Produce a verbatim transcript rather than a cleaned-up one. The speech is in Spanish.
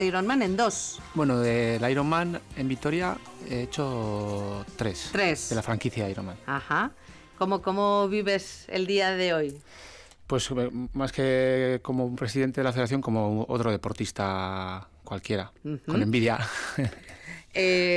Ironman en dos. Bueno, del Ironman en Vitoria he hecho tres. Tres. De la franquicia Ironman. Ajá. ¿Cómo, cómo vives el día de hoy? Pues más que como un presidente de la federación, como otro deportista cualquiera, uh-huh. Con envidia. Eh...